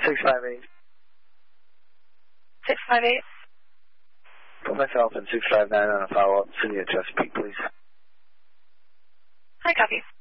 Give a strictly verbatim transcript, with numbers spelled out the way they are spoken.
six five eight. six five eight. Put myself in six five nine on a follow-up. City of Chesapeake, please. Hi, copy.